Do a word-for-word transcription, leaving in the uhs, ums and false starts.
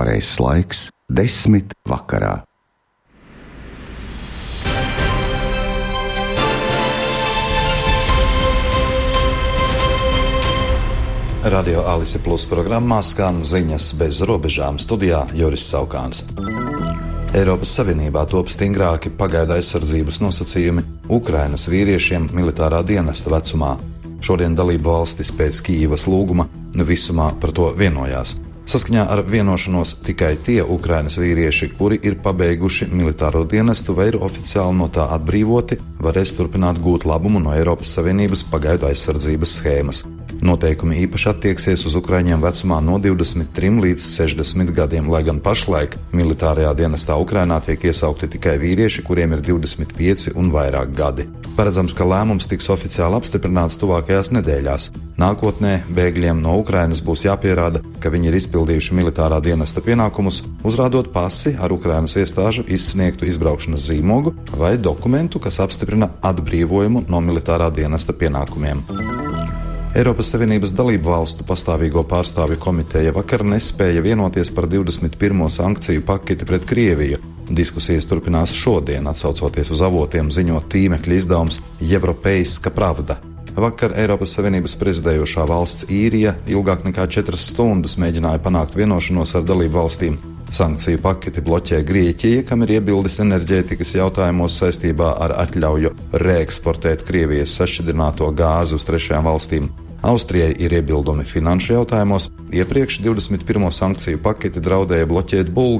pareizs laiks – desmit vakarā. Radio Alise Plus programmā skan ziņas bez robežām, studijā Juris Saukāns. Eiropas Savienībā top stingrāki pagaidu aizsardzības nosacījumi Ukrainas vīriešiem militārā dienesta vecumā. Šodien dalību valstis pēc Kijivas lūguma visumā par to vienojās. Saskaņā ar vienošanos tikai tie Ukrainas vīrieši, kuri ir pabeiguši militāro dienestu vai ir oficiāli no tā atbrīvoti, varēs turpināt gūt labumu no Eiropas Savienības pagaidu aizsardzības schēmas. Noteikumi īpaši attieksies uz ukraiņiem vecumā no divdesmit trim līdz sešdesmit gadiem, lai gan pašlaik militārajā dienestā Ukrainā tiek iesaukti tikai vīrieši, kuriem ir divdesmit pieci un vairāk gadi. Paredzams, ka lēmums tiks oficiāli apstiprināts tuvākajās nedēļās. Nākotnē bēgļiem no Ukrainas būs jāpierāda, ka viņi ir izpildījuši militārā dienesta pienākumus, uzrādot pasi ar Ukrainas iestāžu izsniegtu izbraukšanas zīmogu vai dokumentu, kas apstiprina atbrīvojumu no militārā dienesta pienākumiem. Eiropas Savienības dalību valstu pastāvīgo pārstāvju komiteja vakar nespēja vienoties par divdesmit pirmo sankciju paketi pret Krieviju. Diskusijas turpinās šodien, atsaucoties uz avotiem ziņot tīmekļa izdevums Европейska Pravda. Vakar Eiropas Savienības prezidējošā valsts Īrija ilgāk nekā četras stundas mēģināja panākt vienošanos ar dalību valstīm. Sankciju paketi bloķē Grieķija, kam ir iebildes enerģētikas jautājumos saistībā ar atļauju reeksportēt Krievijas sašķidrināto gāzi uz trešajām valstīm. Austrijai ir iebildumi finanšu jautājumos. Iepriekš divdesmit pirmo sankciju paketi draudēja bloķēt Bulgāriju.